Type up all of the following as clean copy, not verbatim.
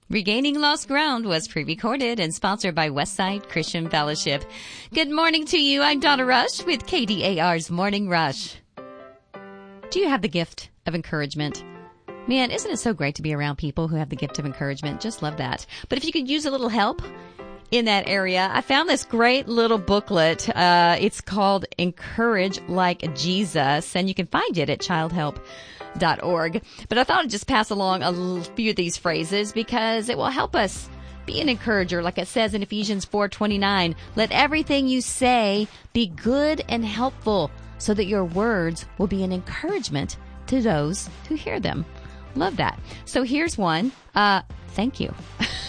Regaining Lost Ground was pre-recorded and sponsored by Westside Christian Fellowship. Good morning to you. I'm Donna Rush with KDAR's Morning Rush. Do you have the gift of encouragement? Man, isn't it so great to be around people who have the gift of encouragement? Just love that. But if you could use a little help in that area, I found this great little booklet. It's called Encourage Like Jesus, and you can find it at childhelp.org. But I thought I'd just pass along a few of these phrases because it will help us be an encourager. Like it says in Ephesians 4:29, let everything you say be good and helpful so that your words will be an encouragement to those who hear them. Love that. So here's one. Thank you.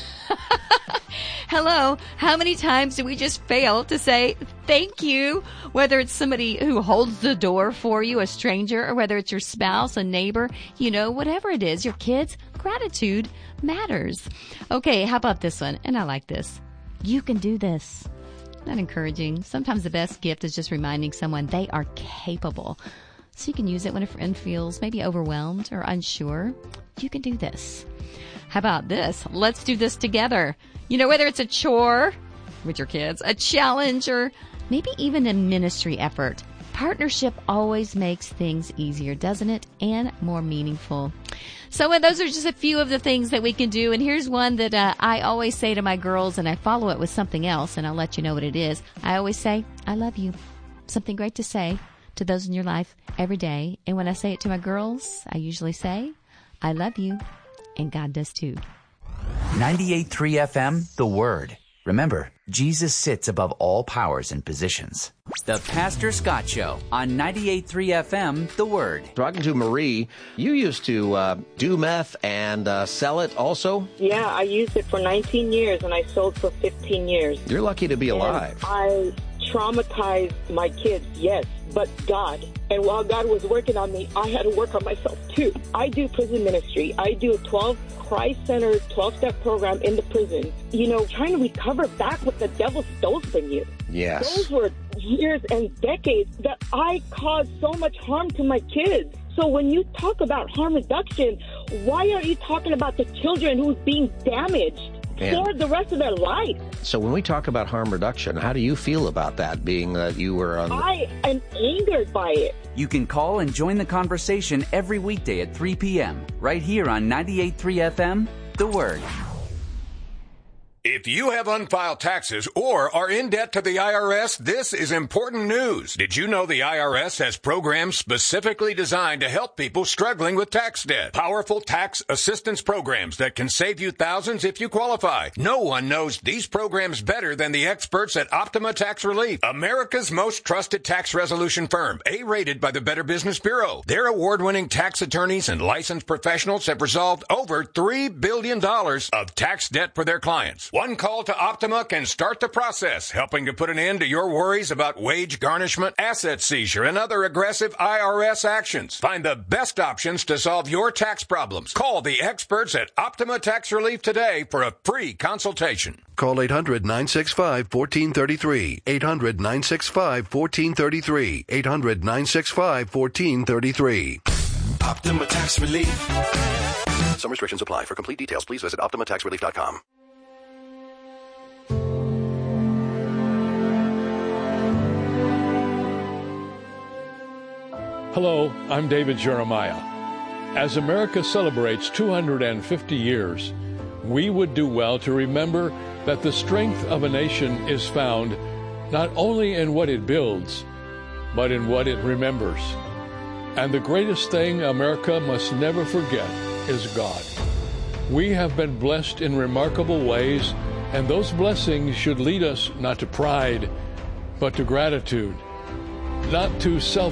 Hello. How many times do we just fail to say thank you? Whether it's somebody who holds the door for you, a stranger, or whether it's your spouse, a neighbor, whatever it is, your kids, gratitude matters. Okay, how about this one? And I like this. You can do this. Not encouraging. Sometimes the best gift is just reminding someone they are capable. So you can use it when a friend feels maybe overwhelmed or unsure. You can do this. How about this? Let's do this together. Whether it's a chore with your kids, a challenge, or maybe even a ministry effort. Partnership always makes things easier, doesn't it? And more meaningful. So those are just a few of the things that we can do. And here's one that I always say to my girls, and I follow it with something else, and I'll let you know what it is. I always say, I love you. Something great to say to those in your life every day. And when I say it to my girls, I usually say, I love you, and God does too. 98.3 FM, The Word. Remember, Jesus sits above all powers and positions. The Pastor Scott Show on 98.3 FM, The Word. Talking to Marie, you used to do meth and sell it also? Yeah, I used it for 19 years and I sold for 15 years. You're lucky to be alive. I traumatized my kids, yes, but God. And while God was working on me, I had to work on myself too. I do prison ministry. I do a Christ-centered 12-step program in the prison. Trying to recover back what the devil stole from you. Yes. Those were years and decades that I caused so much harm to my kids. So when you talk about harm reduction, why aren't you talking about the children who's being damaged for the rest of their life? So when we talk about harm reduction, how do you feel about that, being that you were on... I am angered by it. You can call and join the conversation every weekday at 3 p.m. right here on 98.3 FM, The Word. If you have unfiled taxes or are in debt to the IRS, this is important news. Did you know the IRS has programs specifically designed to help people struggling with tax debt? Powerful tax assistance programs that can save you thousands if you qualify. No one knows these programs better than the experts at Optima Tax Relief, America's most trusted tax resolution firm, A-rated by the Better Business Bureau. Their award-winning tax attorneys and licensed professionals have resolved over $3 billion of tax debt for their clients. One call to Optima can start the process, helping to put an end to your worries about wage garnishment, asset seizure, and other aggressive IRS actions. Find the best options to solve your tax problems. Call the experts at Optima Tax Relief today for a free consultation. Call 800-965-1433. 800-965-1433. 800-965-1433. Optima Tax Relief. Some restrictions apply. For complete details, please visit OptimaTaxRelief.com. Hello, I'm David Jeremiah. As America celebrates 250 years, we would do well to remember that the strength of a nation is found not only in what it builds, but in what it remembers. And the greatest thing America must never forget is God. We have been blessed in remarkable ways, and those blessings should lead us not to pride, but to gratitude, not to self